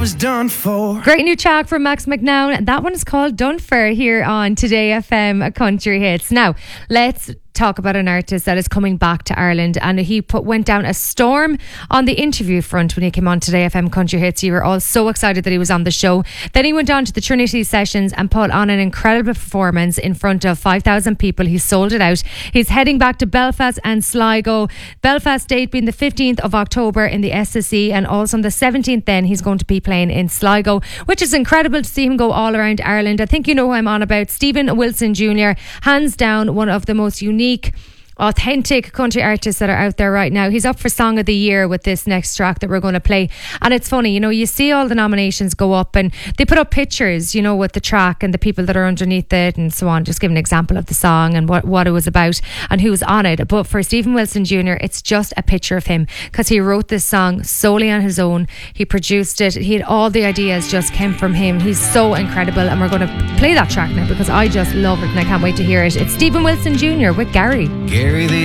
was done for. Great new track from Max McNown. That one is called Done For here on Today FM Country Hits. Now, let's talk about an artist that is coming back to Ireland, and he went down a storm on the interview front when he came on Today FM Country Hits. You were all so excited that he was on the show. Then he went on to the Trinity Sessions and put on an incredible performance in front of 5,000 people. He sold it out. He's heading back to Belfast and Sligo. Belfast date being the 15th of October in the SSE, and also on the 17th then he's going to be playing in Sligo, which is incredible to see him go all around Ireland. I think you know who I'm on about. Stephen Wilson Jr., hands down one of the most unique, authentic country artists that are out there right now. He's up for Song of the Year with this next track that we're going to play. And it's funny, you know, you see all the nominations go up and they put up pictures, you know, with the track and the people that are underneath it and so on. Just give an example of the song and what it was about and who was on it. But for Stephen Wilson Jr., it's just a picture of him, because he wrote this song solely on his own. He produced it. He had all the ideas just came from him. He's so incredible, and we're going to play that track now because I just love it and I can't wait to hear it. It's Stephen Wilson Jr. with Gary. Gary the